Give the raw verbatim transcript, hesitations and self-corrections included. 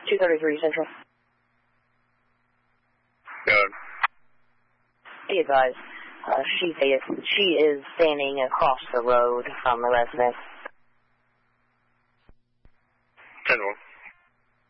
two thirty-three Central. Good. Be advised, uh, she, is, she is standing across the road from the residence. ten one.